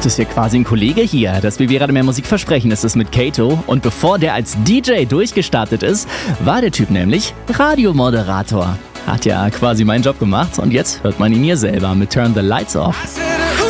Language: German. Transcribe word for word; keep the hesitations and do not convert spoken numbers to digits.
Das ist ja quasi ein Kollege hier. Das Wir gerade mehr Musik versprechen, ist es mit Kato. Und bevor der als D J durchgestartet ist, war der Typ nämlich Radiomoderator. Hat ja quasi meinen Job gemacht und jetzt hört man ihn hier selber mit Turn the Lights Off.